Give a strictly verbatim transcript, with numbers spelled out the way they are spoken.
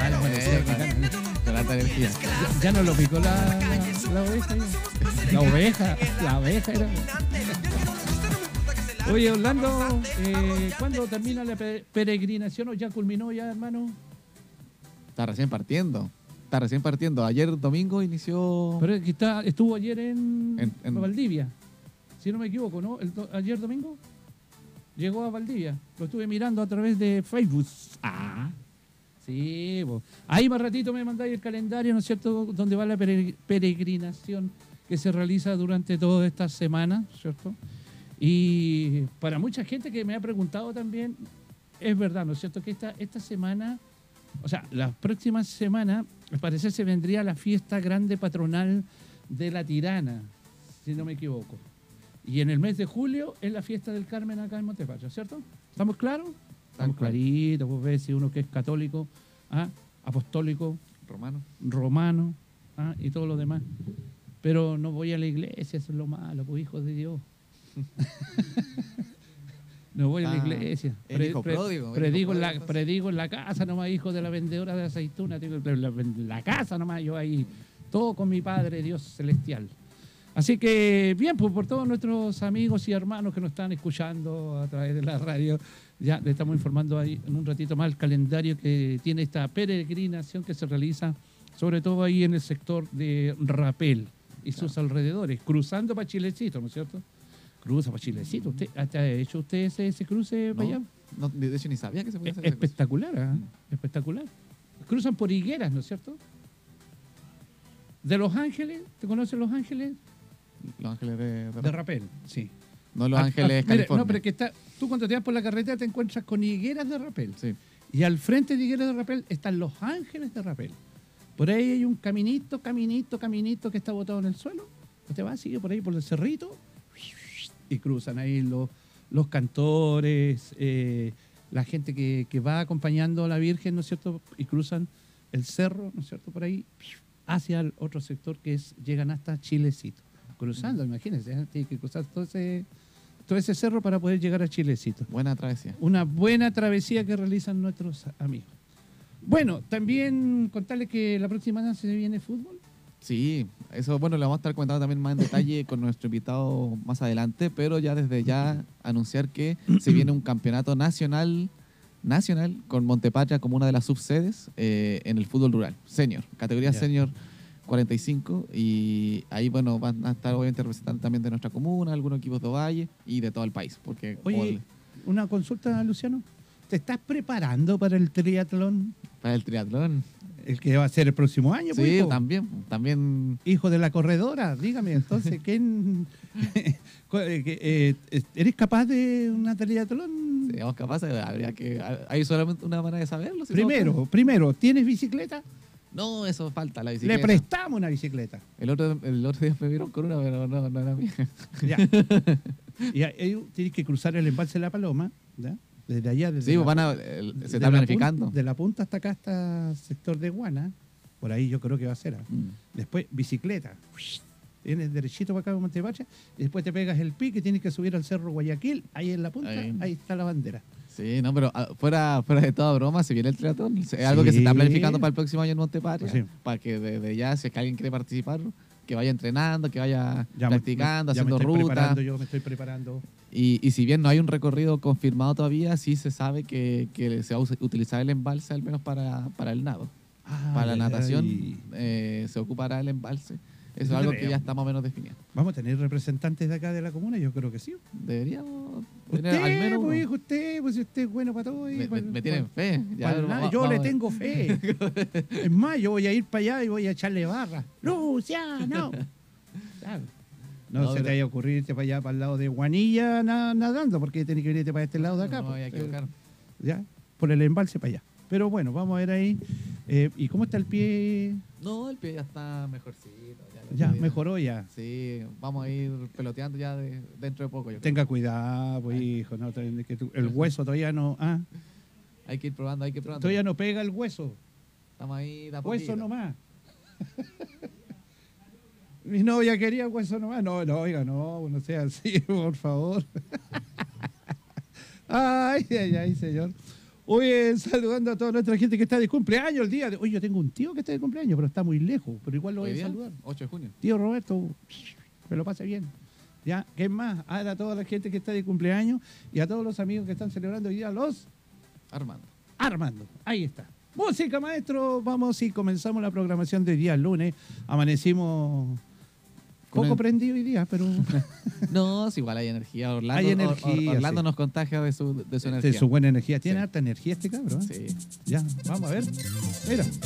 Ah, la Eh, buena, con alta energía. ya, ya no lo picó la, la oveja. ya. La oveja, la oveja era. Oye, Orlando, eh, ¿cuándo termina la pe- peregrinación o ya culminó ya, hermano? Está recién partiendo. Está recién partiendo. Ayer domingo inició. Pero es que está, estuvo ayer en, En- en- Valdivia, si no me equivoco, ¿no? El do- ayer domingo llegó a Valdivia. Lo estuve mirando a través de Facebook. Ah, sí. po. Ahí más ratito me mandáis el calendario, ¿no es cierto? Donde va la pere- peregrinación que se realiza durante toda esta semana, ¿cierto? Y para mucha gente que me ha preguntado también, es verdad, ¿no es cierto? Que esta, esta semana, o sea, la próxima semana, al parecer se vendría la fiesta grande patronal de la Tirana, si no me equivoco. Y en el mes de julio es la fiesta del Carmen acá en Montepatria, ¿cierto? ¿Estamos claros? Estamos claro. claritos, pues ves, si uno que es católico, ¿ah? Apostólico, Romano. romano, ¿ah? Y todo lo demás. Pero no voy a la iglesia, eso es lo malo, pues hijos de Dios. No voy a la Ah, iglesia. el hijo pródigo, el predigo, hijo en la, pródigo, predigo en la casa nomás, hijo de la vendedora de aceituna. Digo, en la, en la casa nomás, yo ahí, todo con mi Padre Dios celestial. Así que, bien, pues por todos nuestros amigos y hermanos que nos están escuchando a través de la radio, ya le estamos informando ahí en un ratito más el calendario que tiene esta peregrinación que se realiza, sobre todo ahí en el sector de Rapel y sus alrededores, cruzando para Chilecito, ¿no es cierto? Cruza para Chilecito. ¿Usted, ¿Ha hecho usted ese, ese cruce para allá? No, de hecho ni sabía que se podía Es- hacer esa cosa. espectacular, ¿ah? Espectacular. Cruzan por Higueras, ¿no es cierto? De Los Ángeles, ¿te conoces Los Ángeles? Los Ángeles de, de- De Rapel, sí. No Los Ah, Ángeles, ah, mire, California. no, pero es que está, tú cuando te vas por la carretera te encuentras con Higueras de Rapel. Sí. Y al frente de Higueras de Rapel están Los Ángeles de Rapel. Por ahí hay un caminito, caminito, caminito que está botado en el suelo. Usted va, sigue por ahí por el cerrito y cruzan ahí los, los cantores, eh, la gente que, que va acompañando a la Virgen, ¿no es cierto? Y cruzan el cerro, ¿no es cierto? Por ahí hacia el otro sector que es, llegan hasta Chilecito. Cruzando, imagínense, ¿eh? Tiene que cruzar todo ese, todo ese cerro para poder llegar a Chilecito. Buena travesía. Una buena travesía que realizan nuestros amigos. Bueno, también contarles que la próxima semana se viene fútbol. Sí, eso bueno, lo vamos a estar comentando también más en detalle con nuestro invitado más adelante, pero ya desde ya anunciar que se viene un campeonato nacional nacional con Montepatria como una de las subsedes eh, en el fútbol rural, senior, categoría Ya. senior cuarenta y cinco, y ahí bueno van a estar obviamente representantes también de nuestra comuna, algunos equipos de Ovalle y de todo el país, porque como Oye, el- una consulta, Luciano. ¿Te estás preparando para el triatlón? para el triatlón. El que va a ser el próximo año, pues, Sí, hijo. también, también Hijo de la corredora, dígame, entonces, ¿quién, eh, eh, ¿eres capaz de una triatlón? seamos capaces, habría que hay solamente una manera de saberlo. si somos Primero, primero, ¿tienes bicicleta? capaces. No, eso falta, la bicicleta. Le prestamos una bicicleta. El otro, el otro día me vieron con una, pero no, no era mía. Ya. Y ahí tienes que cruzar el embalse de la Paloma, ¿ya? Desde allá, desde Sí, la- pues van a, el- de se está la planificando. punta- de la punta hasta acá, hasta el sector de Guana, por ahí yo creo que va a ser. ¿ah? Mm. Después, bicicleta. Tienes derechito para acá, Montepacha, y después te pegas el pique, tienes que subir al Cerro Guayaquil, ahí en la punta, Ahí. ahí, está la bandera. Sí, no, pero ah, fuera, fuera de toda broma, si viene el triatlón, es algo que se está Sí. planificando para el próximo año en Montepatria, Pues sí. para que desde ya, si es que alguien quiere participar, que vaya entrenando, que vaya Ya me- practicando, ya me haciendo estoy ruta. preparando, yo me estoy preparando. Y, y si bien no hay un recorrido confirmado todavía, sí se sabe que, que se va a us- utilizar el embalse al menos para, para el nado. Ah, para la ay, natación ay. eh, se ocupará el embalse. Eso es Yo algo te que veo. ya está más o menos definido. ¿Vamos a tener representantes de acá de la comuna? Yo creo que sí. Deberíamos tener Usted, al menos uno. pues, hijo, usted, pues si usted es bueno para todo. y Me, me- para- me tienen fe. Ya, para pero nada, va- yo vamos le a ver. tengo fe. Es más, yo voy a ir para allá y voy a echarle barra. Luciano. Claro. No, No, se pero- te vaya a ocurrir irte para allá, para el lado de Guanilla, na- nadando, porque tenés que venirte para este lado de acá. No me voy a pues. equivocar. Ya, por el embalse para allá. Pero bueno, vamos a ver ahí. Eh, ¿Y cómo está el pie? No, el pie ya está mejorcito. Ya, el Ya, otro día- mejoró ya. Sí, vamos a ir peloteando ya de, dentro de poco. Yo creo. Tenga cuidado, pues, hijo. No, Te- que tu- el hueso todavía no. Ah, Hay que ir probando, hay que ir probando. todavía no pega el hueso. Estamos ahí de a Hueso poquito. nomás. Mi novia quería hueso nomás. No, no, oiga, no, no sea así, por favor. Ay, ay, ay, señor. Oye, saludando a toda nuestra gente que está de cumpleaños el día de... Oye, yo tengo un tío que está de cumpleaños, pero está muy lejos, pero igual lo voy ¿Hoy a día? saludar. ocho de junio. Tío Roberto, que lo pase bien. Ya, ¿qué más? A a toda la gente que está de cumpleaños y a todos los amigos que están celebrando hoy día los Armando. Armando. Ahí está. Música, maestro. Vamos y comenzamos la programación de día lunes. Amanecimos Con poco el- prendido hoy día, pero No, si igual hay energía. Orlando, Hay Or- energía, Or- Orlando sí. nos contagia de su, de su energía. de su buena energía. Tiene Sí. harta energía este cabrón. Sí. Ya, vamos a ver. Mira.